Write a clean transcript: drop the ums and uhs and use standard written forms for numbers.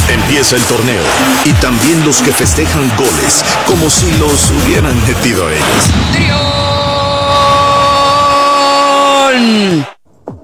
Empieza el torneo y también los que festejan goles como si los hubieran metido ellos.